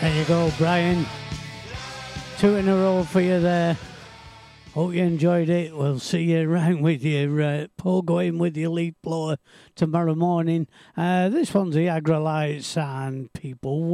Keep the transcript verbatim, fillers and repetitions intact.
There you go, Brian. Two in a row for you there. Hope you enjoyed it. We'll see you around with your uh, pogoing with your leaf blower tomorrow morning. Uh, this one's the Agrolites and people.